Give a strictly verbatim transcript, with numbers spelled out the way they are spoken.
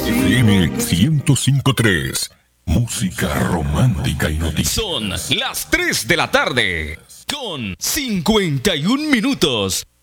F M ciento cinco punto tres. Música romántica y noticias. Son las tres de la tarde con cincuenta y un minutos.